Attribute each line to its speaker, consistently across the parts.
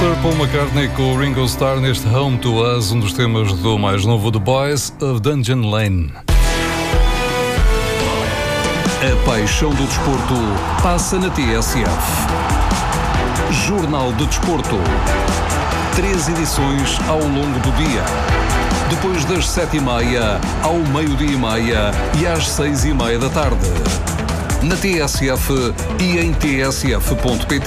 Speaker 1: Sir Paul McCartney com o Ringo Starr neste Home to Us, um dos temas do mais novo The Boys of Dungeon Lane. A paixão do desporto passa na TSF. Jornal do Desporto. 3 edições ao longo do dia. Depois das 7h30, ao meio-dia-e-meia e às 6h30 da tarde. Na TSF e em tsf.pt.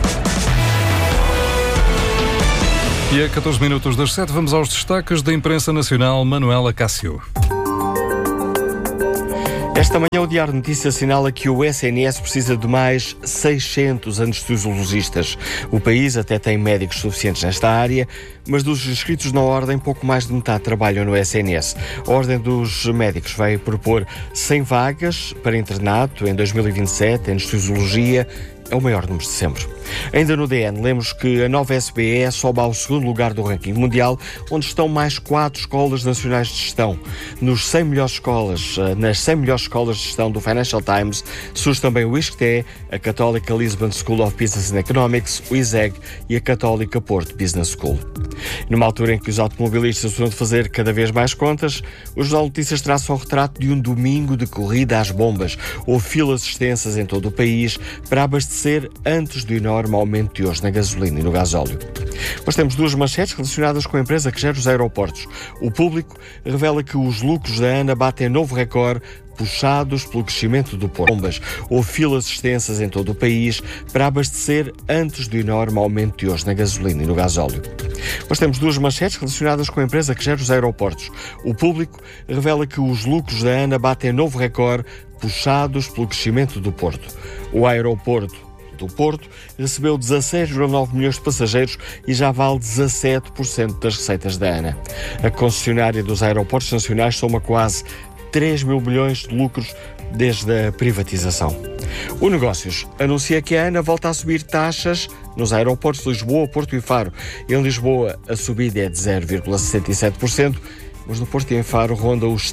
Speaker 1: E a 14 minutos das 7, vamos aos destaques da imprensa nacional. Manuela Cássio.
Speaker 2: Esta manhã o Diário de Notícias assinala que o SNS precisa de mais 600 anestesiologistas. O país até tem médicos suficientes nesta área, mas dos inscritos na Ordem, pouco mais de metade trabalham no SNS. A Ordem dos Médicos vai propor 100 vagas para internato em 2027, em anestesiologia. É o maior número de sempre. Ainda no DN, lemos que a nova SBE sobe ao segundo lugar do ranking mundial, onde estão mais 4 escolas nacionais de gestão. Nas 100 melhores escolas de gestão do Financial Times, surge também o ISCTE, a Católica Lisbon School of Business and Economics, o ISEG e a Católica Porto Business School. Numa altura em que os automobilistas estão a fazer cada vez mais contas, o Jornal de Notícias traça o retrato de um domingo de corrida às bombas. Houve filas extensas em todo o país para abastecer antes do enorme aumento de hoje na gasolina e no gasóleo. Mas temos 2 manchetes relacionadas com a empresa que gera os aeroportos. O Público revela que os lucros da ANA batem novo recorde, puxados pelo crescimento do Porto. Houve filas extensas em todo o país para abastecer antes do enorme aumento de hoje na gasolina e no gasóleo. Mas temos 2 manchetes relacionadas com a empresa que gera os aeroportos. O Público revela que os lucros da ANA batem novo recorde, puxados pelo crescimento do Porto. O aeroporto do Porto recebeu 16,9 milhões de passageiros e já vale 17% das receitas da ANA. A concessionária dos aeroportos nacionais soma quase 3 mil milhões de lucros desde a privatização. O Negócios anuncia que a ANA volta a subir taxas nos aeroportos de Lisboa, Porto e Faro. Em Lisboa, a subida é de 0,67%, mas no Porto e em Faro ronda os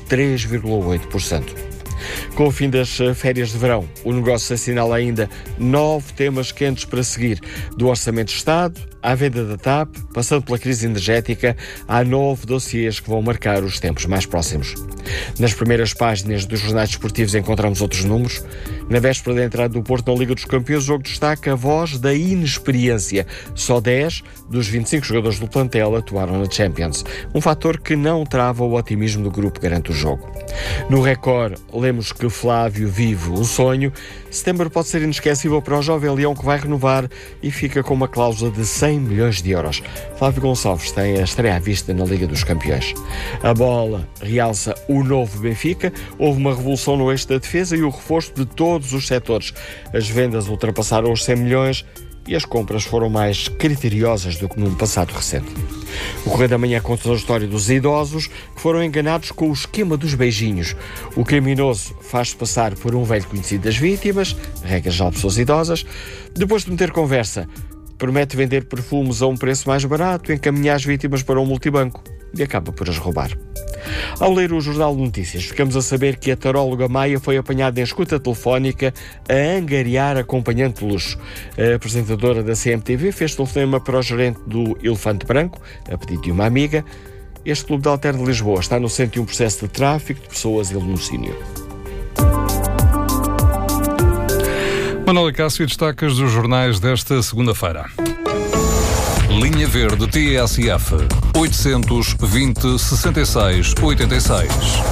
Speaker 2: 3,8%. Com o fim das férias de verão, o Negócio assinala ainda 9 temas quentes para seguir. Do Orçamento de Estado à venda da TAP, passando pela crise energética, há 9 dossiês que vão marcar os tempos mais próximos. Nas primeiras páginas dos jornais desportivos encontramos outros números. Na véspera da entrada do Porto na Liga dos Campeões, o jogo destaca a voz da inexperiência. Só 10 dos 25 jogadores do plantel atuaram na Champions. Um fator que não trava o otimismo do grupo, garante o jogo. No Record, lemos que Flávio vive um sonho. Setembro pode ser inesquecível para o jovem leão que vai renovar e fica com uma cláusula de 100 milhões de euros. Flávio Gonçalves tem a estreia à vista na Liga dos Campeões. A Bola realça o novo Benfica. Houve uma revolução no eixo da defesa e o reforço de todos os setores. As vendas ultrapassaram os 100 milhões e as compras foram mais criteriosas do que num passado recente. O Correio da Manhã conta a história dos idosos que foram enganados com o esquema dos beijinhos. O criminoso faz-se passar por um velho conhecido das vítimas, regra geral pessoas idosas. Depois de meter conversa, promete vender perfumes a um preço mais barato, encaminhar as vítimas para um multibanco e acaba por as roubar. Ao ler o Jornal de Notícias, ficamos a saber que a taróloga Maia foi apanhada em escuta telefónica a angariar acompanhante de luxo. A apresentadora da CMTV fez telefonema para o gerente do Elefante Branco, a pedido de uma amiga. Este clube de Alter de Lisboa está no centro de um processo de tráfico de pessoas e latrocínio.
Speaker 1: Manuela Cássio, destaques dos jornais desta segunda-feira. Linha Verde TSF 820 66 86.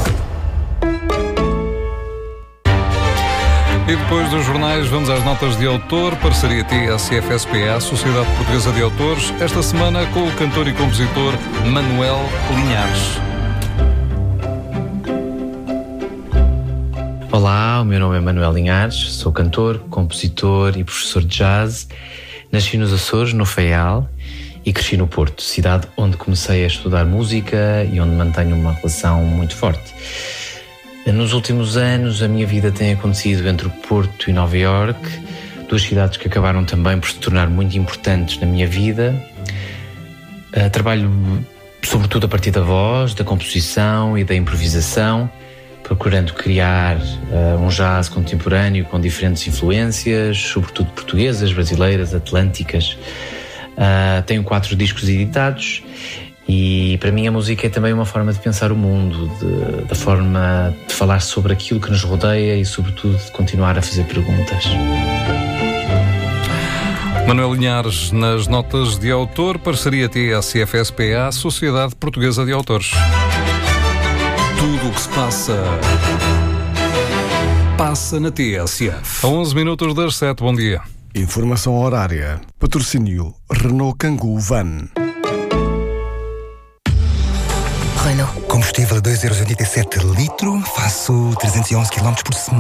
Speaker 1: E depois dos jornais vamos às notas de autor. Parceria TSF-SPA, Sociedade Portuguesa de Autores, esta semana com o cantor e compositor Manuel Linhares.
Speaker 3: Olá, o meu nome é Manuel Linhares, sou cantor, compositor e professor de jazz. Nasci nos Açores, no Faial, e cresci no Porto, cidade onde comecei a estudar música e onde mantenho uma relação muito forte. Nos últimos anos, a minha vida tem acontecido entre o Porto e Nova Iorque, 2 cidades que acabaram também por se tornar muito importantes na minha vida. Trabalho sobretudo a partir da voz, da composição e da improvisação, procurando criar um jazz contemporâneo com diferentes influências, sobretudo portuguesas, brasileiras, atlânticas. Tenho 4 discos editados e para mim a música é também uma forma de pensar o mundo, da forma de falar sobre aquilo que nos rodeia e sobretudo de continuar a fazer perguntas.
Speaker 1: Manuel Linhares, nas notas de autor, parceria TSF-SPA, Sociedade Portuguesa de Autores. Tudo o que se passa na TSF. A 11 minutos das 7, bom dia.
Speaker 4: Informação horária. Patrocínio Renault Kangoo Van.
Speaker 5: Renault. Combustível a 2,87 € litro. Faço 311 km por semana.